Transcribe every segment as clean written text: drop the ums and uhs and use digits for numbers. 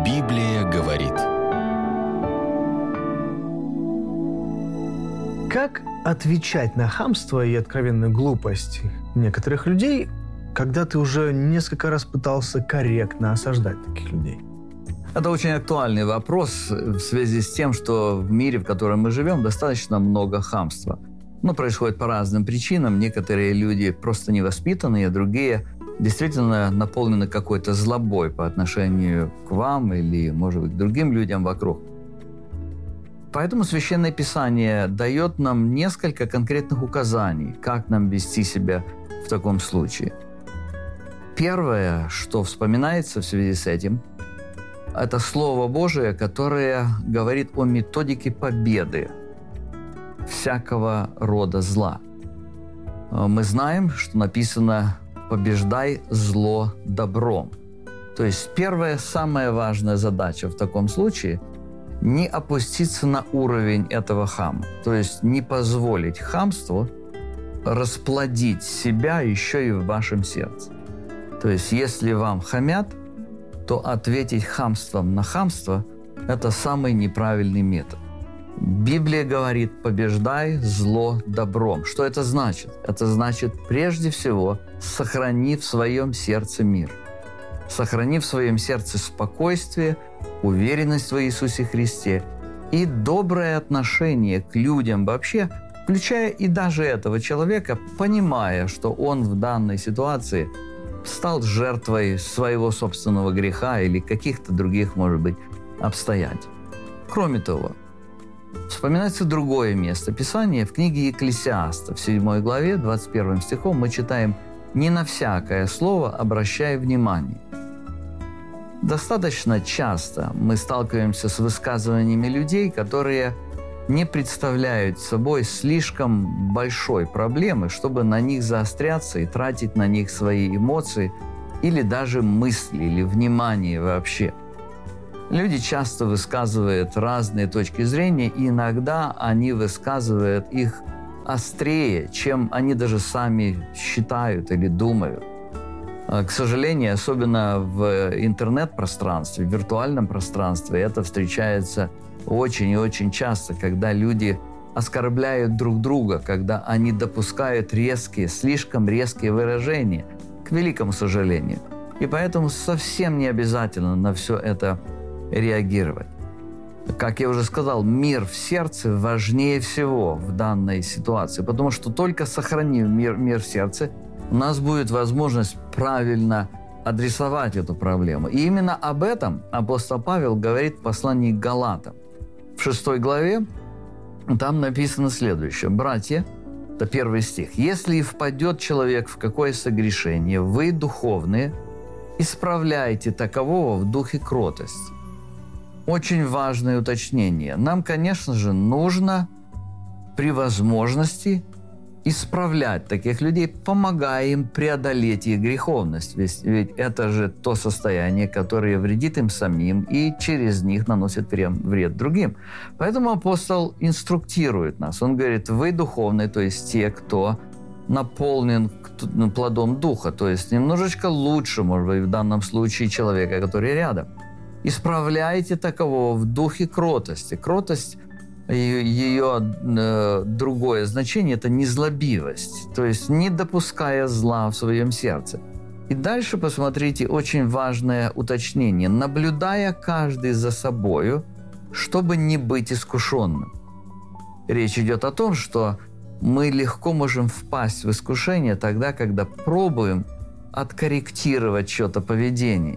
Библия говорит. Как отвечать на хамство и откровенную глупость некоторых людей, когда ты уже несколько раз пытался корректно осаждать таких людей? Это очень актуальный вопрос в связи с тем, что в мире, в котором мы живем, достаточно много хамства. Происходит по разным причинам. Некоторые люди просто невоспитанные, другие действительно наполнены какой-то злобой по отношению к вам или, может быть, к другим людям вокруг. Поэтому Священное Писание дает нам несколько конкретных указаний, как нам вести себя в таком случае. Первое, что вспоминается в связи с этим, это Слово Божие, которое говорит о методике победы всякого рода зла. Мы знаем, что написано «побеждай зло добром». То есть первая, самая важная задача в таком случае – не опуститься на уровень этого хама. То есть не позволить хамству расплодить себя еще и в вашем сердце. То есть если вам хамят, то ответить хамством на хамство – это самый неправильный метод. Библия говорит «побеждай зло добром». Что это значит? Это значит, прежде всего, сохрани в своем сердце мир. Сохрани в своем сердце спокойствие, уверенность в Иисусе Христе и доброе отношение к людям вообще, включая и даже этого человека, понимая, что он в данной ситуации стал жертвой своего собственного греха или каких-то других, может быть, обстоятельств. Кроме того, вспоминается другое место Писания в книге Екклесиаста, в 7 главе, 21 стихом мы читаем «Не на всякое слово обращай внимание». Достаточно часто мы сталкиваемся с высказываниями людей, которые не представляют собой слишком большой проблемы, чтобы на них заостряться и тратить на них свои эмоции или даже мысли, или внимание вообще. Люди часто высказывают разные точки зрения, и иногда они высказывают их острее, чем они даже сами считают или думают. К сожалению, особенно в интернет-пространстве, в виртуальном пространстве, это встречается очень и очень часто, когда люди оскорбляют друг друга, когда они допускают резкие, слишком резкие выражения, к великому сожалению. И поэтому совсем не обязательно на все это реагировать. Как я уже сказал, мир в сердце важнее всего в данной ситуации, потому что только сохранив мир в сердце, у нас будет возможность правильно адресовать эту проблему. И именно об этом апостол Павел говорит в послании к Галатам. В 6 главе там написано следующее. «Братья», это 1 стих, «если и впадет человек в какое согрешение, вы, духовные, исправляйте такового в духе кротости». Очень важное уточнение. Нам, конечно же, нужно при возможности исправлять таких людей, помогая им преодолеть их греховность. Ведь это же то состояние, которое вредит им самим и через них наносит вред другим. Поэтому апостол инструктирует нас. Он говорит, вы духовные, то есть те, кто наполнен плодом Духа, то есть немножечко лучше, может быть, в данном случае человека, который рядом. Исправляйте такового в духе кротости. Кротость, ее другое значение – это незлобивость, то есть не допуская зла в своем сердце. И дальше посмотрите очень важное уточнение. Наблюдая каждый за собою, чтобы не быть искушенным. Речь идет о том, что мы легко можем впасть в искушение тогда, когда пробуем откорректировать что-то поведение.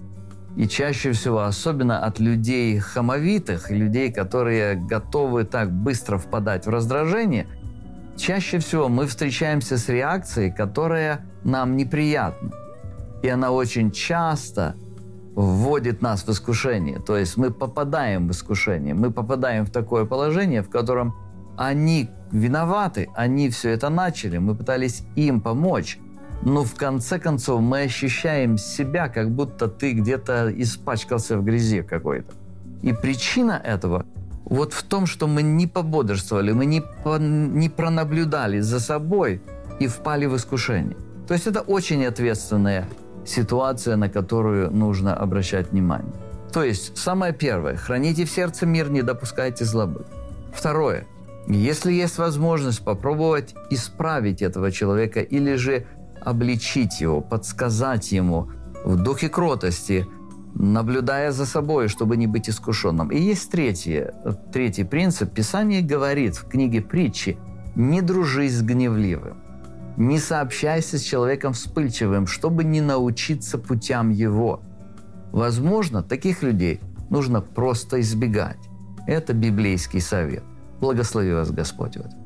И чаще всего, особенно от людей хамовитых, людей, которые готовы так быстро впадать в раздражение, чаще всего мы встречаемся с реакцией, которая нам неприятна. И она очень часто вводит нас в искушение. То есть мы попадаем в искушение, мы попадаем в такое положение, в котором они виноваты, они все это начали, мы пытались им помочь. Но в конце концов мы ощущаем себя, как будто ты где-то испачкался в грязи какой-то. И причина этого вот в том, что мы не пободрствовали, мы не пронаблюдали за собой и впали в искушение. То есть это очень ответственная ситуация, на которую нужно обращать внимание. То есть, самое первое, храните в сердце мир, не допускайте злобы. Второе, если есть возможность попробовать исправить этого человека или же обличить его, подсказать ему в духе кротости, наблюдая за собой, чтобы не быть искушенным. И есть третий принцип. Писание говорит в книге Притчи: «Не дружи с гневливым, не сообщайся с человеком вспыльчивым, чтобы не научиться путям его». Возможно, таких людей нужно просто избегать. Это библейский совет. Благослови вас Господь в этом.